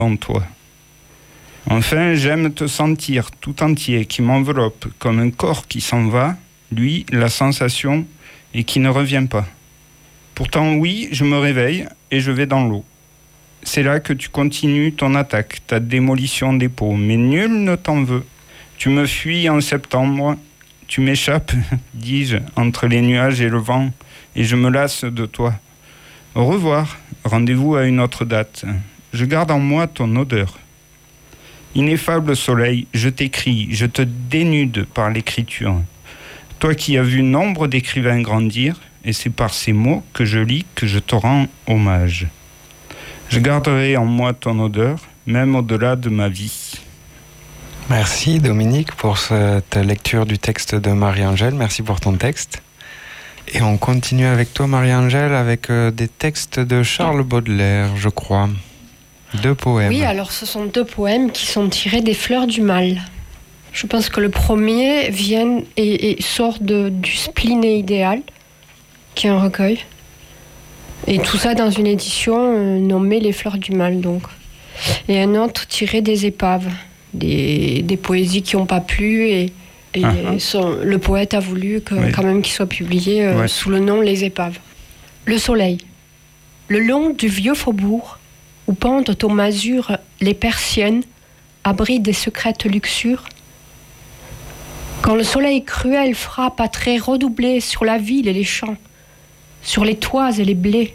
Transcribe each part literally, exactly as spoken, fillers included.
en toi. Enfin, j'aime te sentir tout entier, qui m'enveloppe, comme un corps qui s'en va, lui, la sensation, et qui ne revient pas. Pourtant, oui, je me réveille et je vais dans l'eau. C'est là que tu continues ton attaque, ta démolition des peaux, mais nul ne t'en veut. Tu me fuis en septembre, tu m'échappes, dis-je, entre les nuages et le vent, et je me lasse de toi. Au revoir, rendez-vous à une autre date. Je garde en moi ton odeur. Ineffable soleil, je t'écris, je te dénude par l'écriture. Toi qui as vu nombre d'écrivains grandir, et c'est par ces mots que je lis que je te rends hommage. Je garderai en moi ton odeur, même au-delà de ma vie. Merci Dominique pour cette lecture du texte de Marie-Angèle. Merci pour ton texte. Et on continue avec toi Marie-Angèle avec des textes de Charles Baudelaire, je crois. Deux poèmes. Oui, alors ce sont deux poèmes qui sont tirés des Fleurs du Mal. Je pense que le premier vient et, et sort de, du Spleen idéal, qui est un recueil. Et tout ça dans une édition euh, nommée Les Fleurs du Mal, donc. Et un autre tiré des Épaves, des, des poésies qui n'ont pas plu. Et, et uh-huh. son, le poète a voulu que, oui. quand même qu'il soit publié euh, ouais. sous le nom Les Épaves. Le soleil. Le long du vieux faubourg, où pendent aux masures les persiennes, abri des secrètes luxures. Quand le soleil cruel frappe à traits redoublés sur la ville et les champs, sur les toits et les blés,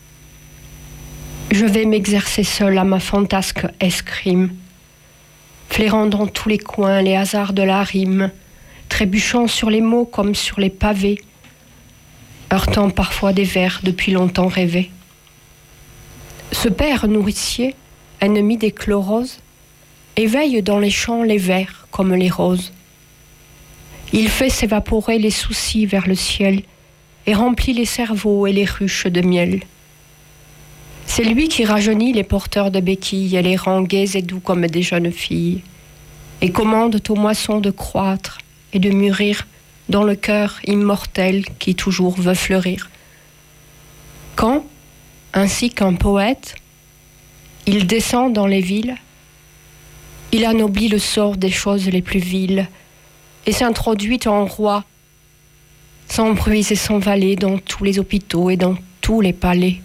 je vais m'exercer seul à ma fantasque escrime, flairant dans tous les coins les hasards de la rime, trébuchant sur les mots comme sur les pavés, heurtant parfois des vers depuis longtemps rêvés. Ce père nourricier, ennemi des chloroses, éveille dans les champs les vers comme les roses. Il fait s'évaporer les soucis vers le ciel et remplit les cerveaux et les ruches de miel. C'est lui qui rajeunit les porteurs de béquilles et les rend gais et doux comme des jeunes filles, et commande aux moissons de croître et de mûrir dans le cœur immortel qui toujours veut fleurir. Quand, ainsi qu'un poète, il descend dans les villes, il anoblit le sort des choses les plus viles et s'introduit en roi, sans bruit et sans valet, dans tous les hôpitaux et dans tous les palais.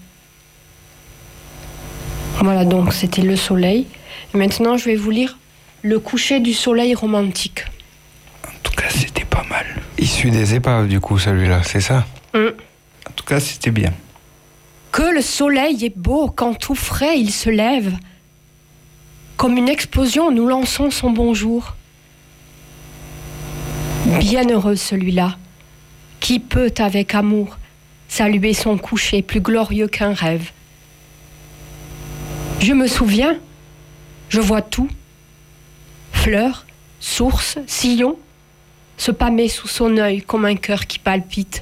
Voilà, donc c'était le soleil. Et maintenant, je vais vous lire Le coucher du soleil romantique. En tout cas, c'était pas mal. Issu des Épaves, du coup, celui-là, c'est ça ? Mmh. En tout cas, c'était bien. Que le soleil est beau quand tout frais il se lève. Comme une explosion, nous lançons son bonjour. Bienheureux celui-là, qui peut avec amour saluer son coucher plus glorieux qu'un rêve. Je me souviens, je vois tout, fleurs, sources, sillons, se pâmer sous son œil comme un cœur qui palpite.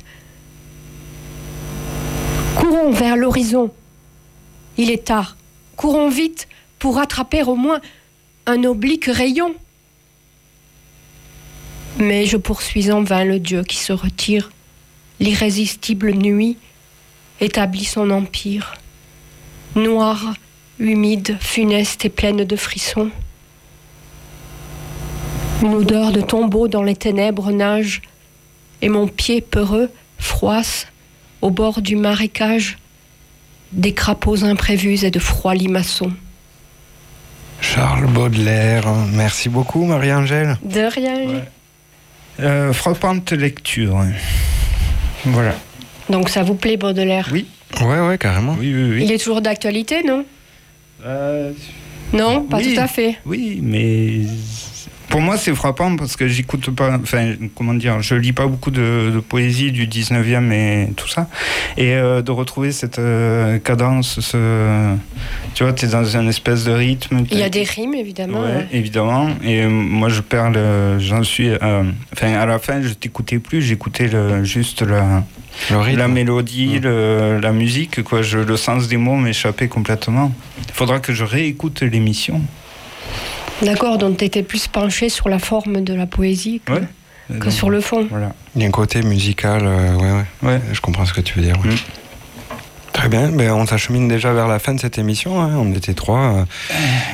Courons vers l'horizon, il est tard, courons vite pour rattraper au moins un oblique rayon. Mais je poursuis en vain le Dieu qui se retire, l'irrésistible nuit établit son empire, noire, humide, funeste et pleine de frissons. Une odeur de tombeau dans les ténèbres nage, et mon pied peureux froisse au bord du marécage des crapauds imprévus et de froids limaçons. Charles Baudelaire, merci beaucoup Marie-Angèle. De rien. Ouais. Euh, frappante lecture. Voilà. Donc ça vous plaît Baudelaire ? Oui. Ouais, ouais, carrément. Oui, oui, oui. Il est toujours d'actualité, non ? euh... Non, pas oui, tout à fait. Oui, mais pour moi c'est frappant parce que j'écoute pas, enfin comment dire, je lis pas beaucoup de, de poésie du dix-neuvième et tout ça, et euh, de retrouver cette euh, cadence, ce, tu vois, t'es dans une espèce de rythme. Il y a des rimes évidemment. Ouais, ouais. évidemment. Et euh, moi je perds le, j'en suis, euh, enfin à la fin je t'écoutais plus, j'écoutais le, juste la, la mélodie, mmh. le, la musique, quoi. Je, le sens des mots m'échappait complètement. Il faudra que je réécoute l'émission. D'accord, donc tu étais plus penché sur la forme de la poésie que, ouais, que donc, sur le fond. Voilà. Il y a un côté musical, euh, ouais, ouais, ouais. Je comprends ce que tu veux dire. Ouais. Mmh. Très Très bien, ben, on s'achemine déjà vers la fin de cette émission, hein. On était trois.